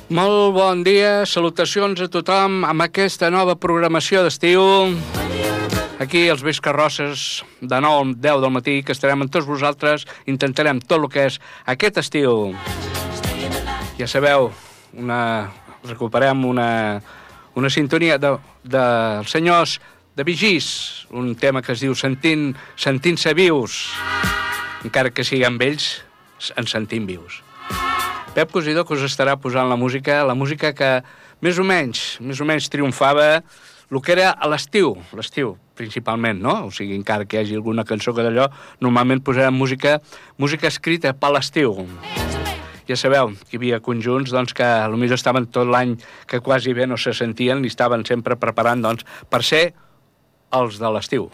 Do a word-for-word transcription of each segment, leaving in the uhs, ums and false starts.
Molt bon dia, salutacions a tothom amb aquesta nova programació d'estiu. Aquí els Ves Carrosses, de nou a deu del matí, que estarem amb tots vosaltres, intentarem tot el que és aquest estiu. Ja sabeu, una, recuperem una, una sintonia dels de, de senyors de Vigís, un tema que es diu Sentint, Sentint-se vius. Encara que siguem vells, ens sentim vius. Pep Cosidó, que us estarà posant la música, la música que més o menys, més o menys triomfava el que era a l'estiu, l'estiu principalment, no? O sigui, encara que hi hagi alguna cançó que d'allò, normalment posarem música, música escrita per l'estiu. Ja sabeu que hi havia conjunts doncs, que potser estaven tot l'any que quasi bé no se sentien i estaven sempre preparant doncs, per ser els de l'estiu.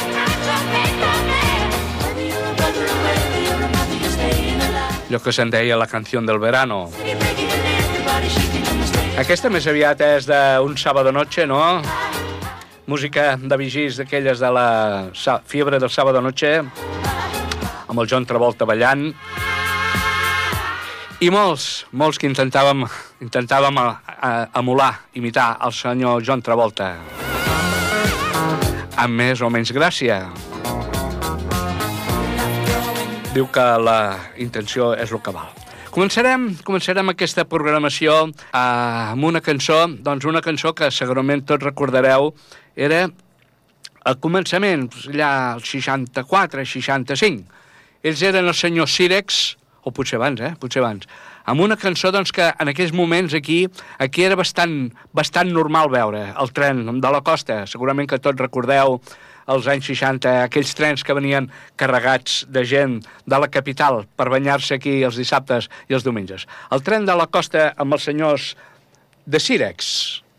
Allò que se'n deia la canció del verano. Aquesta més aviat és d'un sábado noche, no? Música de Vigís, d'aquelles de la fiebre del sábado noche, amb el John Travolta ballant. I molts, molts que intentàvem, intentàvem a, a, emular, imitar el senyor John Travolta. Amb més o menys gràcia. Diu que la intenció és el que val. Començarem, començarem aquesta programació eh, amb una cançó, doncs una cançó que segurament tots recordareu, era al començament, allà al seixanta-quatre, seixanta-cinc. Ells eren el senyor Sirex, o potser abans, eh? Potser abans. Amb una cançó doncs, que en aquells moments aquí aquí era bastant, bastant normal veure el tren de la costa. Segurament que tots recordeu als anys seixanta, aquells trens que venien carregats de gent de la capital per banyar-se aquí els dissabtes i els diumenges. El tren de la costa amb els senyors de Sirex.